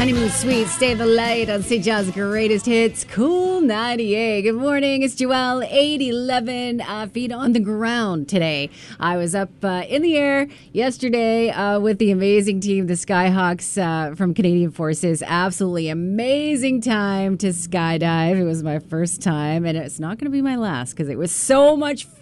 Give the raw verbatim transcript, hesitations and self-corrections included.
Honeymoon Suite, Stay the Light on Saint John's Greatest Hits, Cool ninety-eight. Good morning, it's Joelle, eight eleven, uh, feet on the ground today. I was up uh, in the air yesterday uh, with the amazing team, the Skyhawks uh, from Canadian Forces. Absolutely amazing time to skydive. It was my first time, and it's not going to be my last because it was so much